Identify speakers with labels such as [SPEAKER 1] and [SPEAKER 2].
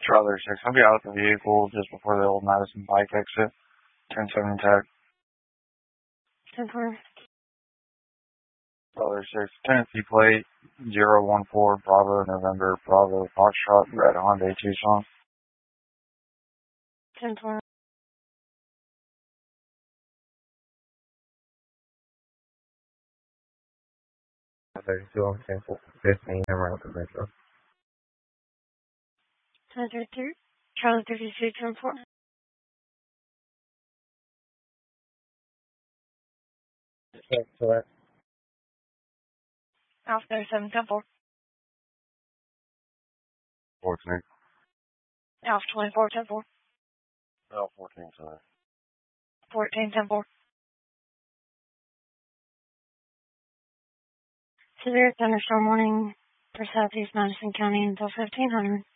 [SPEAKER 1] Charlie 6. I'll be out of the vehicle just before the old Madison bike exit. 10-7 tag.
[SPEAKER 2] 10-4.
[SPEAKER 1] Charlie 6. Tennessee plate 014 Bravo November Bravo Foxtrot Red Hyundai Tucson.
[SPEAKER 2] 10-4.
[SPEAKER 3] on 15, I'm around the metro.
[SPEAKER 2] 10-3. Charlie 32, 10-4.
[SPEAKER 3] Correct.
[SPEAKER 2] Alpha 37, 10-4.
[SPEAKER 1] 14.
[SPEAKER 2] Alpha 24, 10-4.
[SPEAKER 1] Oh, 14, sorry.
[SPEAKER 2] 14, 10-4. Severe thunderstorm warning for southeast Madison County until 1500.